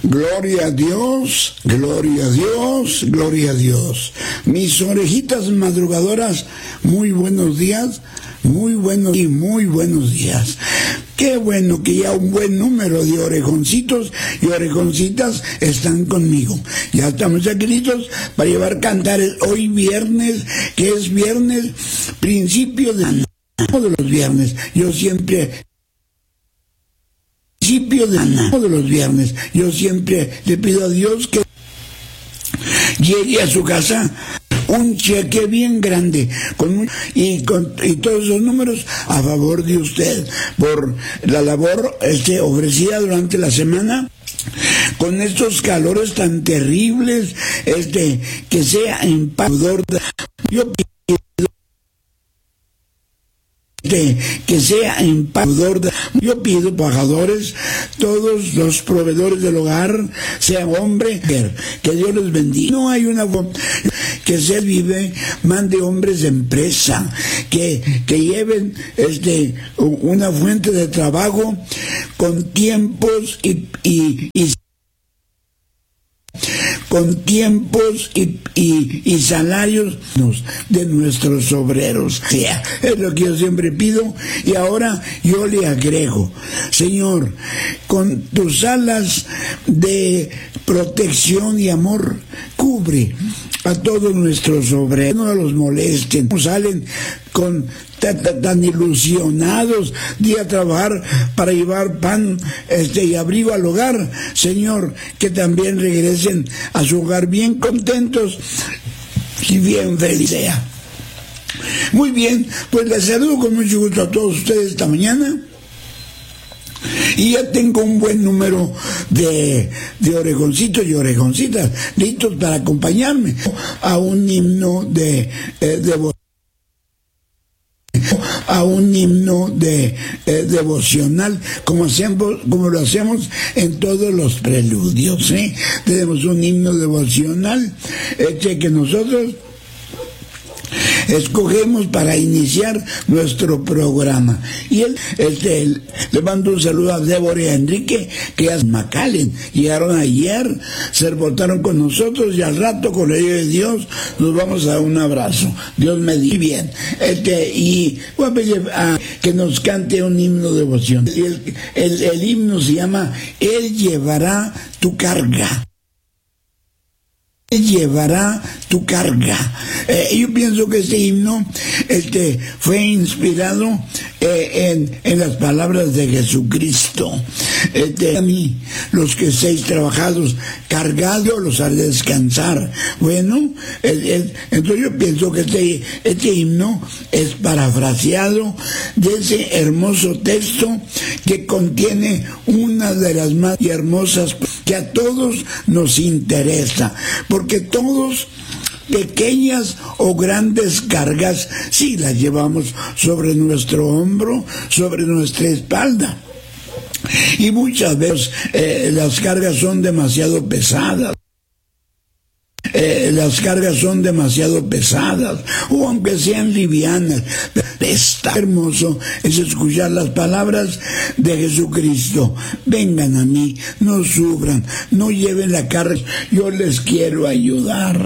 Gloria a Dios, gloria a Dios, gloria a Dios. Mis orejitas madrugadoras, muy buenos días, muy buenos y muy buenos días. Qué bueno que ya un buen número de orejoncitos y orejoncitas están conmigo. Ya estamos aquí listos para llevar cantares hoy viernes, que es viernes, principio de los viernes. Yo siempre... de los viernes, yo siempre le pido a Dios que llegue a su casa un cheque bien grande y todos esos números a favor de usted por la labor ofrecida durante la semana con estos calores tan terribles, que sea en paz. Yo pido que sea en paz. Yo pido, pajadores, todos los proveedores del hogar, sea hombre, que Dios les bendiga. No hay una que se vive, mande hombres de empresa, que lleven una fuente de trabajo con tiempos y salarios de nuestros obreros. Es lo que yo siempre pido, y ahora yo le agrego: Señor, con tus alas de protección y amor, cubre a todos nuestros obreros, no los molesten, salen con tan ilusionados de ir a trabajar para llevar pan y abrigo al hogar. Señor, que también regresen a su hogar bien contentos y bien felices. Muy bien, pues les saludo con mucho gusto a todos ustedes esta mañana. Y ya tengo un buen número de orejoncitos y orejoncitas listos para acompañarme a un himno de devocional, como lo hacemos en todos los preludios. Tenemos un himno devocional que nosotros escogemos para iniciar nuestro programa. Y le mando un saludo a Débora y a Enrique, que ya McAllen llegaron ayer, se reportaron con nosotros, y al rato, con la ayuda de Dios, nos vamos a dar un abrazo. Dios me di bien. Y voy a pedir que nos cante un himno de devoción. El himno se llama Él llevará tu carga. Él llevará tu carga. Yo pienso que este himno fue inspirado en las palabras de Jesucristo. A mí, los que estéis trabajados, cargados, los haré descansar. Bueno, entonces yo pienso que este himno es parafraseado de ese hermoso texto que contiene una de las más hermosas que a todos nos interesa, porque todos, pequeñas o grandes cargas, sí las llevamos sobre nuestro hombro, sobre nuestra espalda. Y muchas veces las cargas son demasiado pesadas. O aunque sean livianas. Está hermoso es escuchar las palabras de Jesucristo: vengan a mí, no sufran, no lleven la carga, yo les quiero ayudar.